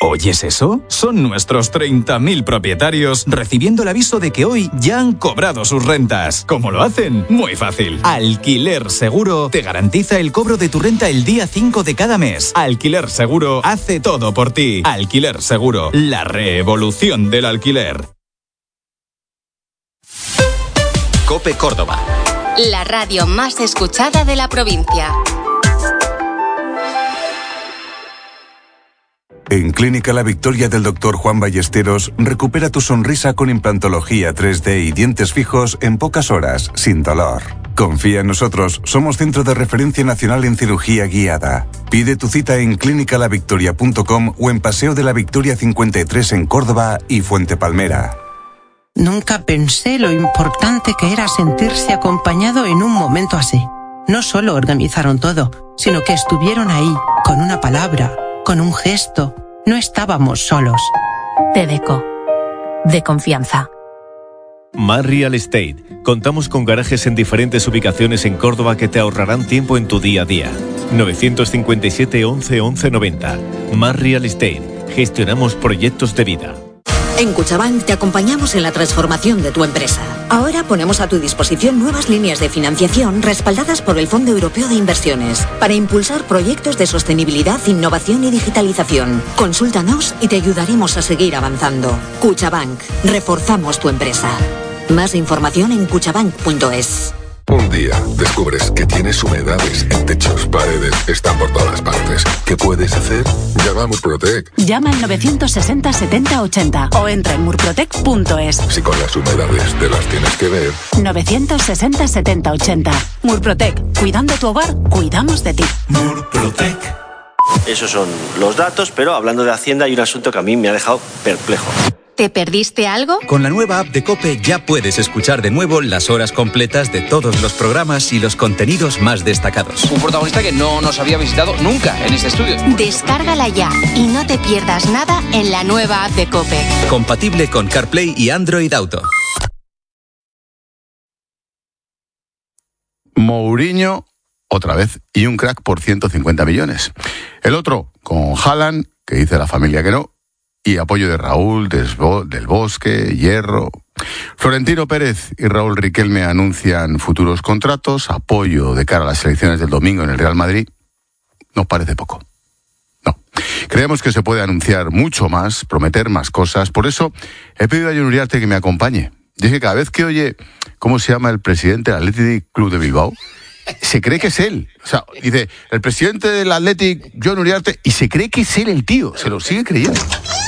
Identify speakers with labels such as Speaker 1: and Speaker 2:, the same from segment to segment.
Speaker 1: ¿Oyes eso? Son nuestros 30.000 propietarios recibiendo el aviso de que hoy ya han cobrado sus rentas. ¿Cómo lo hacen? Muy fácil. Alquiler Seguro te garantiza el cobro de tu renta el día 5 de cada mes. Alquiler Seguro hace todo por ti. Alquiler Seguro, la revolución del alquiler.
Speaker 2: COPE Córdoba.
Speaker 3: La radio más escuchada de la provincia.
Speaker 4: En Clínica La Victoria del Dr. Juan Ballesteros, recupera tu sonrisa con implantología 3D y dientes fijos en pocas horas, sin dolor. Confía en nosotros, somos centro de referencia nacional en cirugía guiada. Pide tu cita en clinicalavictoria.com o en Paseo de la Victoria 53 en Córdoba y Fuente Palmera.
Speaker 5: Nunca pensé lo importante que era sentirse acompañado en un momento así. No solo organizaron todo, sino que estuvieron ahí, con una palabra, con un gesto. No estábamos solos.
Speaker 6: Tedeco, de confianza.
Speaker 7: Mar Real Estate. Contamos con garajes en diferentes ubicaciones en Córdoba que te ahorrarán tiempo en tu día a día. 957 11 11 90. Mar Real Estate. Gestionamos proyectos de vida.
Speaker 8: En Cuchabank te acompañamos en la transformación de tu empresa. Ahora ponemos a tu disposición nuevas líneas de financiación respaldadas por el Fondo Europeo de Inversiones para impulsar proyectos de sostenibilidad, innovación y digitalización. Consúltanos y te ayudaremos a seguir avanzando. Cuchabank. Reforzamos tu empresa. Más información en cuchabank.es.
Speaker 9: Un día descubres que tienes humedades en techos, paredes, están por todas partes. ¿Qué puedes hacer? Llama a Murprotec.
Speaker 6: Llama al 960 70 80 o entra en murprotec.es.
Speaker 9: Si con las humedades te las tienes que ver.
Speaker 6: 960 70 80. Murprotec. Cuidando tu hogar, cuidamos de ti.
Speaker 10: Murprotec. Esos son los datos, pero hablando de Hacienda hay un asunto que a mí me ha dejado perplejo.
Speaker 3: ¿Te perdiste algo?
Speaker 2: Con la nueva app de COPE ya puedes escuchar de nuevo las horas completas de todos los programas y los contenidos más destacados.
Speaker 11: Un protagonista que no nos había visitado nunca en este estudio.
Speaker 3: Descárgala ya y no te pierdas nada en la nueva app de COPE.
Speaker 2: Compatible con CarPlay y Android Auto.
Speaker 12: Mourinho, otra vez, y un crack por 150 millones. El otro, con Haaland, que dice la familia que no, y apoyo de Raúl, del Bosque, Hierro. Florentino Pérez y Raúl Riquelme anuncian futuros contratos, apoyo de cara a las elecciones del domingo en el Real Madrid. Nos parece poco. No. Creemos que se puede anunciar mucho más, prometer más cosas. Por eso he pedido a Jon Uriarte que me acompañe. Dije, cada vez que oye cómo se llama el presidente del Athletic Club de Bilbao, se cree que es él. O sea, dice, el presidente del Athletic, Jon Uriarte, y se cree que es él el tío. Se lo sigue creyendo.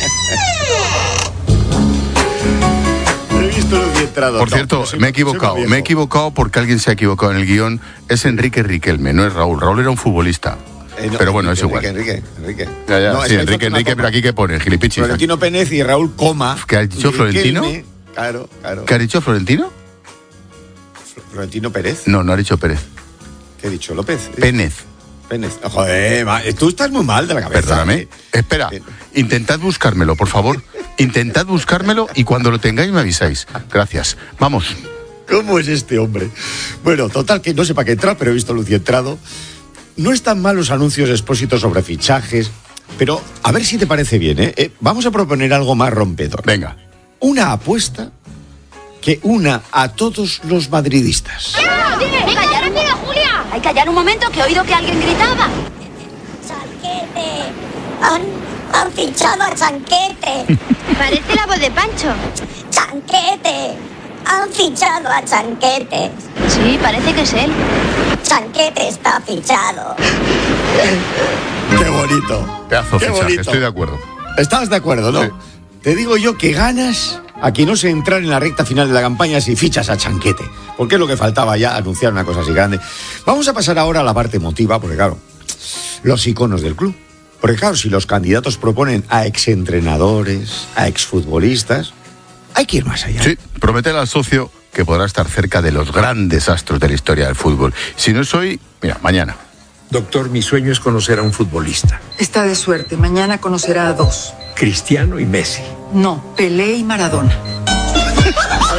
Speaker 12: Por cierto, me he equivocado porque alguien se ha equivocado en el guión. Es Enrique Riquelme, no es Raúl. Raúl era un futbolista.
Speaker 13: No,
Speaker 12: pero bueno, es igual.
Speaker 13: Enrique.
Speaker 12: Ya,
Speaker 13: No,
Speaker 12: sí, Enrique, pero aquí ¿qué pone? Gilipichis.
Speaker 13: Florentino Pérez y Raúl Coma.
Speaker 12: ¿Qué ha dicho Florentino?
Speaker 13: Claro.
Speaker 12: ¿Qué ha dicho Florentino?
Speaker 13: ¿Florentino Pérez?
Speaker 12: No ha dicho Pérez.
Speaker 13: ¿Qué he dicho? ¿López?
Speaker 12: Pénez.
Speaker 13: Joder, tú estás muy mal de la cabeza.
Speaker 12: Perdóname. Espera, intentad buscármelo, por favor. Intentad buscármelo y cuando lo tengáis me avisáis. Gracias. Vamos.
Speaker 13: ¿Cómo es este hombre? Bueno, total, que no sé para qué entrar, pero he visto Lucientrado. No están mal los anuncios expósitos sobre fichajes, pero a ver si te parece bien, ¿eh? Vamos a proponer algo más rompedor.
Speaker 12: Venga.
Speaker 13: Una apuesta que una a todos los madridistas.
Speaker 14: ¡Venga, ya rápido, Julia! Hay que callar un momento, que he oído que alguien gritaba.
Speaker 15: ¡Chanquete! ¡Han fichado a Chanquete!
Speaker 14: Parece la voz de Pancho.
Speaker 15: ¡Chanquete! ¡Han fichado a Chanquete!
Speaker 14: Sí, parece que es él.
Speaker 15: Chanquete está fichado.
Speaker 13: ¡Qué bonito!
Speaker 12: Pedazo fichaje, bonito. Estoy de acuerdo.
Speaker 13: ¿Estás de acuerdo, no? Sí. Te digo yo que ganas a que no se entrar en la recta final de la campaña si fichas a Chanquete. Porque es lo que faltaba ya, anunciar una cosa así grande. Vamos a pasar ahora a la parte emotiva, porque claro, los iconos del club. Porque claro, si los candidatos proponen a exentrenadores, a exfutbolistas, hay que ir más allá.
Speaker 12: Sí, prometer al socio que podrá estar cerca de los grandes astros de la historia del fútbol. Si no es hoy, mira, mañana.
Speaker 16: Doctor, mi sueño es conocer a un futbolista.
Speaker 17: Está de suerte, mañana conocerá a dos.
Speaker 16: Cristiano y Messi.
Speaker 17: No, Pelé y Maradona.
Speaker 13: A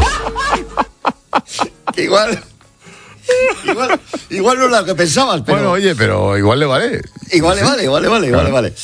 Speaker 13: ver. Igual no es lo que pensabas, pero...
Speaker 12: Bueno, oye, pero igual le vale.
Speaker 13: Igual le vale.